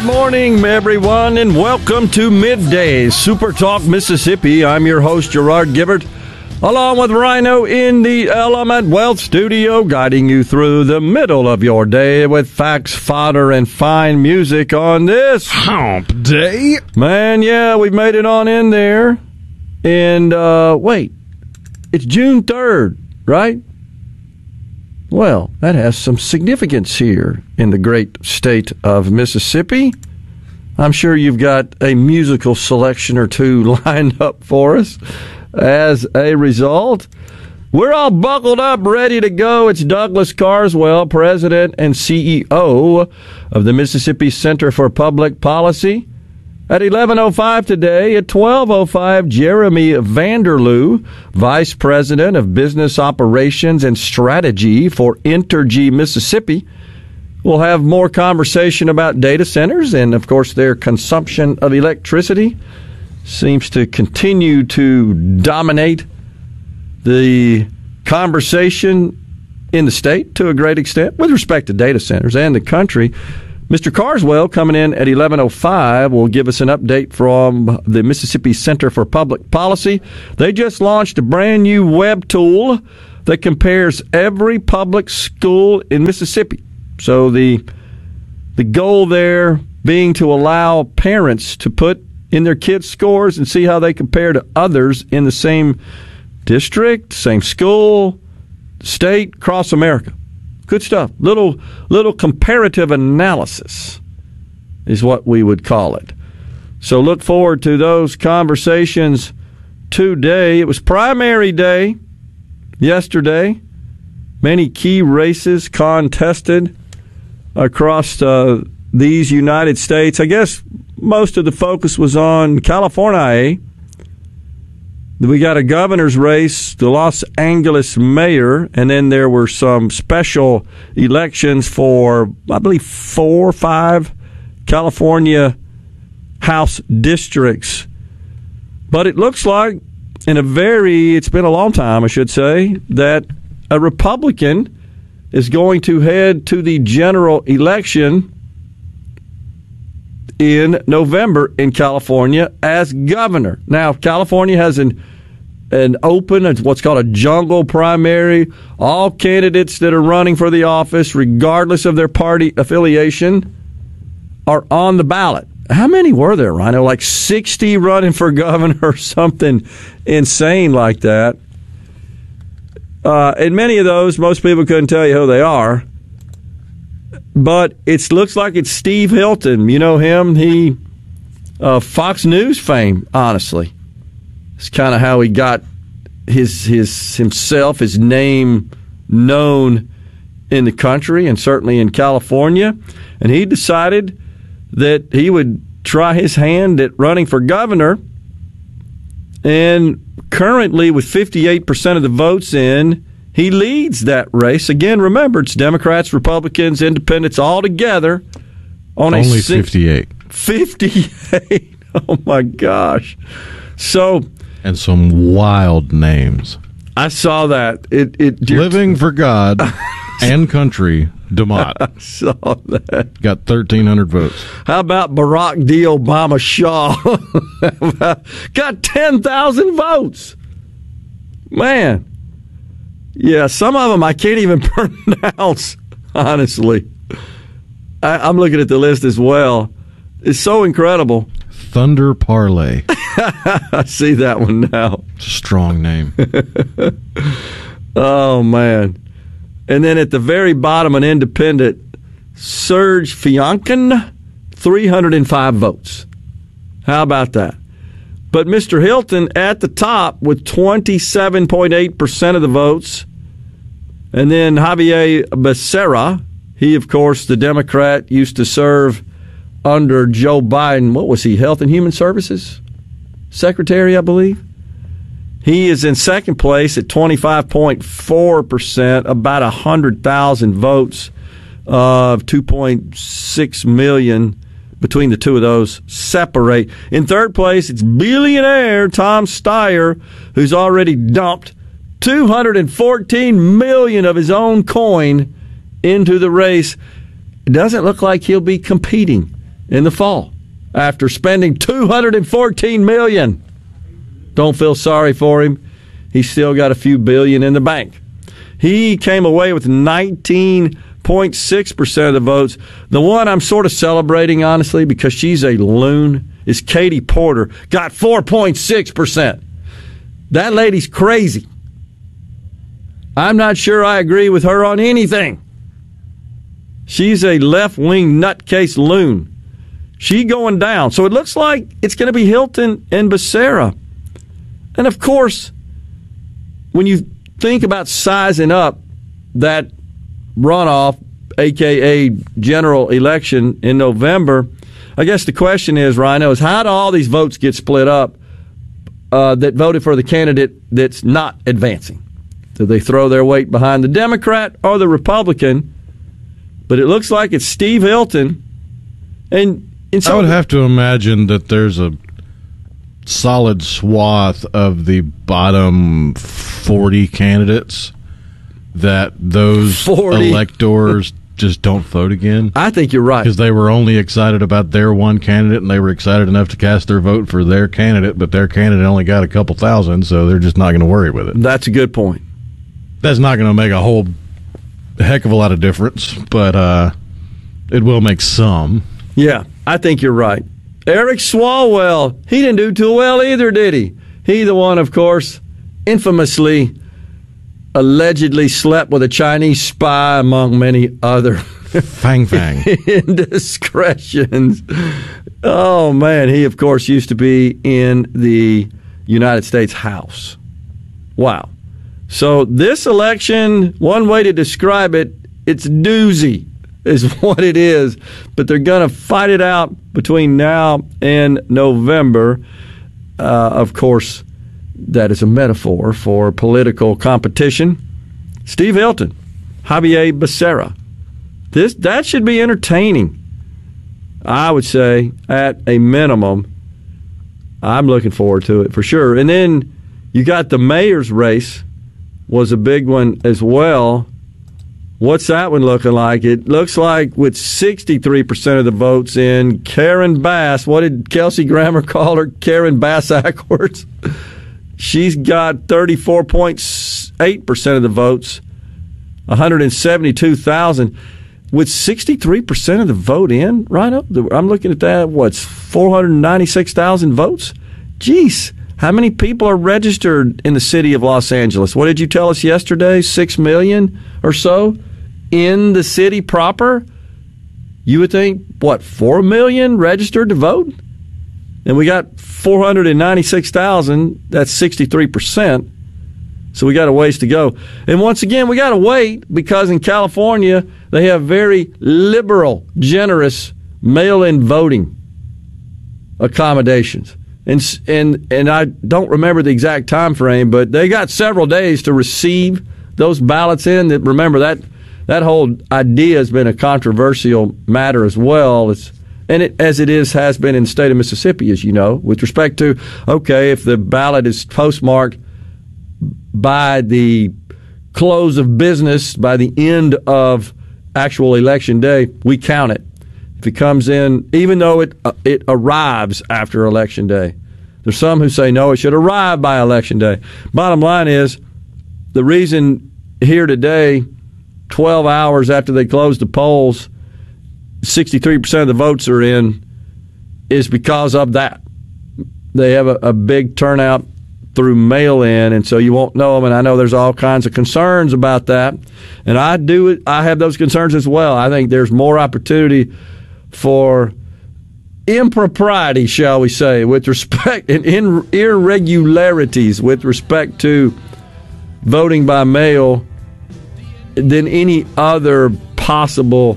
Good morning, everyone, and welcome to Midday Super Talk Mississippi. I'm your host, Gerard Gibbert, along with Rhino in the Element Wealth Studio, guiding you through the middle of your day with facts, fodder, and fine music on this Hump Day. Man, yeah, we've made it on in there. And, wait, it's June 3rd, right? Well, that has some significance here in the great state of Mississippi. I'm sure you've got a musical selection or two lined up for us as a result. We're all buckled up, ready to go. It's Douglas Carswell, President and CEO of the Mississippi Center for Public Policy. At 11:05 today, at 12:05, Jeremy Vanderloo, Vice President of Business Operations and Strategy for Entergy Mississippi, will have more conversation about data centers and, of course, their consumption of electricity. Seems to continue to dominate the conversation in the state to a great extent with respect to data centers and the country. Mr. Carswell, coming in at 11:05, will give us an update from the Mississippi Center for Public Policy. They just launched a brand new web tool that compares every public school in Mississippi. So the goal there being to allow parents to put in their kids' scores and see how they compare to others in the same district, same school, state, across America. Good stuff. Little comparative analysis is what we would call it. So look forward to those conversations today. It was primary day yesterday. Many key races contested across these United States. I guess most of the focus was on California. We got a governor's race, the Los Angeles mayor, and then there were some special elections for, I believe, 4 or 5 California House districts. But it looks like, it's been a long time, I should say, that a Republican is going to head to the general election in November in California as governor. Now, California has an open, what's called a jungle primary. All candidates that are running for the office, regardless of their party affiliation, are on the ballot. How many were there, Rhino? Like 60 running for governor or something insane like that. And many of those, most people couldn't tell you who they are. But it looks like it's Steve Hilton. You know him? He Fox News fame, honestly. It's kind of how he got his name known in the country and certainly in California. And he decided that he would try his hand at running for governor. And currently, with 58% of the votes in, he leads that race. Again, remember, it's Democrats, Republicans, Independents all together. Only 58. 58. Oh, my gosh. So... And some wild names. I saw that. Living for God and Country, DeMott. I saw that. Got 1,300 votes. How about Barack D. Obama Shaw? Got 10,000 votes. Man. Yeah, some of them I can't even pronounce, honestly. I'm looking at the list as well. It's so incredible. Thunder Parlay. I see that one now. Strong name. Oh, man. And then at the very bottom, an independent, Serge Fiankin, 305 votes. How about that? But Mr. Hilton at the top with 27.8% of the votes. And then Javier Becerra, he, of course, the Democrat, used to serve under Joe Biden. What was he, Health and Human Services Secretary, I believe? He is in second place at 25.4%, about 100,000 votes of 2.6 million between the two of those separate. In third place, it's billionaire Tom Steyer, who's already dumped $214 million of his own coin into the race. It doesn't look like he'll be competing in the fall after spending $214 million. Don't feel sorry for him. He's still got a few billion in the bank. He came away with 19.6% of the votes. The one I'm sort of celebrating, honestly, because she's a loon, is Katie Porter. Got 4.6%. That lady's crazy. I'm not sure I agree with her on anything. She's a left-wing nutcase loon. She going down. So it looks like it's going to be Hilton and Becerra. And, of course, when you think about sizing up that runoff, a.k.a. general election in November, I guess the question is, Rhino, is how do all these votes get split up that voted for the candidate that's not advancing? Do they throw their weight behind the Democrat or the Republican? But it looks like it's Steve Hilton. And I would have to imagine that there's a solid swath of the bottom 40 candidates that those 40 electors just don't vote again. I think you're right. Because they were only excited about their one candidate, and they were excited enough to cast their vote for their candidate, but their candidate only got a couple thousand, so they're just not going to worry with it. That's a good point. That's not going to make a whole heck of a lot of difference, but it will make some. Yeah, I think you're right. Eric Swalwell, he didn't do too well either, did he? He, the one, of course, infamously, allegedly slept with a Chinese spy, among many other Fang Fang indiscretions. Oh, man, he, of course, used to be in the United States House. Wow. So this election, one way to describe it, it's doozy is what it is. But they're going to fight it out between now and November. Of course, that is a metaphor for political competition. Steve Hilton, Javier Becerra. That should be entertaining. I would say, at a minimum, I'm looking forward to it for sure. And then you got the mayor's race. Was a big one as well. What's that one looking like? It looks like with 63% of the votes in, Karen Bass, what did Kelsey Grammer call her? Karen Bass Ackwards. She's got 34.8% of the votes, 172,000. With 63% of the vote in, Rhino, I'm looking at that, what's 496,000 votes? Jeez. How many people are registered in the city of Los Angeles? What did you tell us yesterday? 6 million or so in the city proper? You would think, 4 million registered to vote? And we got 496,000. That's 63%. So we got a ways to go. And once again, we got to wait because in California, they have very liberal, generous mail-in voting accommodations. And I don't remember the exact time frame, but they got several days to receive those ballots in. Remember, that whole idea has been a controversial matter as well. Has been in the state of Mississippi, as you know, with respect to, okay, if the ballot is postmarked by the close of business, by the end of actual election day, we count it. If it comes in, even though it arrives after Election Day. There's some who say, no, it should arrive by Election Day. Bottom line is, the reason here today, 12 hours after they close the polls, 63% of the votes are in, is because of that. They have a big turnout through mail-in, and so you won't know them. And I know there's all kinds of concerns about that. And I have those concerns as well. I think there's more opportunity for impropriety, shall we say, with respect and irregularities with respect to voting by mail than any other possible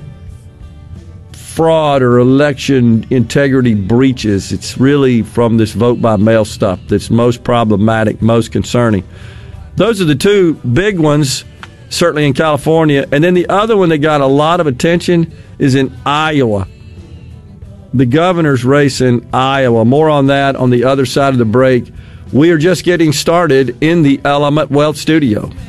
fraud or election integrity breaches. It's really from this vote by mail stuff that's most problematic, most concerning. Those are the two big ones, certainly in California. And then the other one that got a lot of attention is in Iowa. The governor's race in Iowa. More on that on the other side of the break. We are just getting started in the Element Wealth Studio.